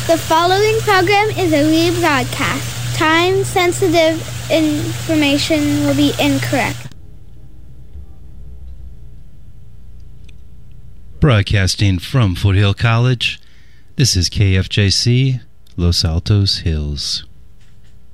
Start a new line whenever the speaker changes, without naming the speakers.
The following program is a rebroadcast. Time-sensitive information will be incorrect.
Broadcasting from Foothill College, this is KFJC, Los Altos Hills.